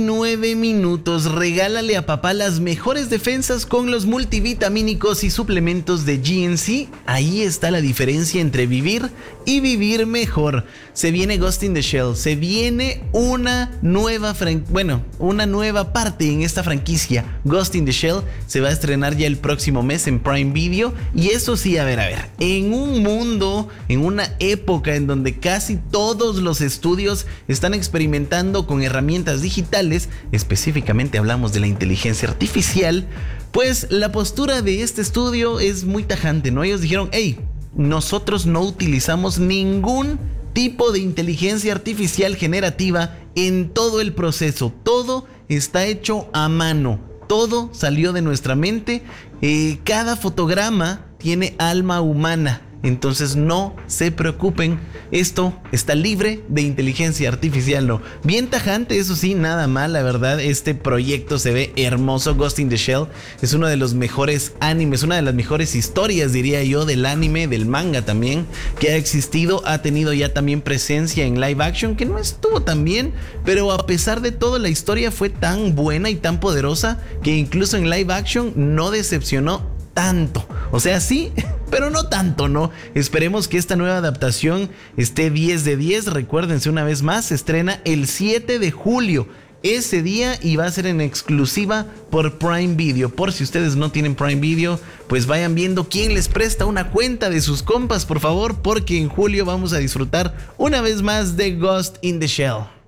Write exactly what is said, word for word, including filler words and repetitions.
Nueve minutos, regálale a papá las mejores defensas con los multivitamínicos y suplementos de G N C. Ahí está la diferencia entre vivir y vivir mejor. Se viene Ghost in the Shell, se viene una nueva fran- bueno, una nueva parte en esta franquicia. Ghost in the Shell se va a estrenar ya el próximo mes en Prime Video. Y eso sí, a ver, a ver, en un mundo, en una época en donde casi todos los estudios están experimentando con herramientas digitales, específicamente hablamos de la inteligencia artificial, pues la postura de este estudio es muy tajante, ¿no? Ellos dijeron, hey, nosotros no utilizamos ningún tipo de inteligencia artificial generativa en todo el proceso, todo está hecho a mano, todo salió de nuestra mente, eh, cada fotograma tiene alma humana. Entonces no se preocupen, esto está libre de inteligencia artificial, no. Bien tajante, eso sí, nada mal, la verdad, este proyecto se ve hermoso. Ghost in the Shell es uno de los mejores animes, una de las mejores historias, diría yo, del anime, del manga también, que ha existido. Ha tenido ya también presencia en live action, que no estuvo tan bien, pero a pesar de todo la historia fue tan buena y tan poderosa que incluso en live action no decepcionó tanto. O sea, sí, pero no tanto, ¿no? Esperemos que esta nueva adaptación esté diez de diez. Recuérdense una vez más, se estrena el siete de julio. Ese día, y va a ser en exclusiva por Prime Video. Por si ustedes no tienen Prime Video, pues vayan viendo quién les presta una cuenta de sus compas, por favor, porque en julio vamos a disfrutar una vez más de Ghost in the Shell.